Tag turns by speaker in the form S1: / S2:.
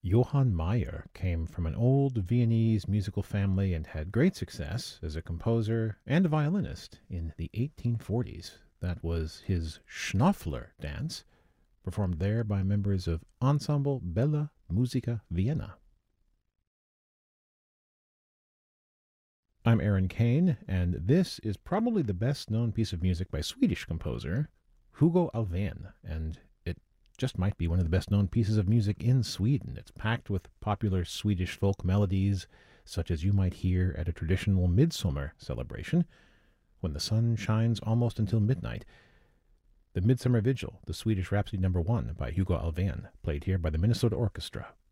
S1: Johann Mayer came from an old Viennese musical family and had great success as a composer and a violinist in the 1840s. That was his Schnoffler dance, performed there by members of Ensemble Bella Musica Vienna. I'm Aaron Kane, and this is probably the best known piece of music by Swedish composer Hugo Alfvén, and it just might be one of the best known pieces of music in Sweden. It's packed with popular Swedish folk melodies, such as you might hear at a traditional midsummer celebration, when the sun shines almost until midnight. The Midsummer Vigil, the Swedish Rhapsody No. 1 by Hugo Alfvén, played here by the Minnesota Orchestra.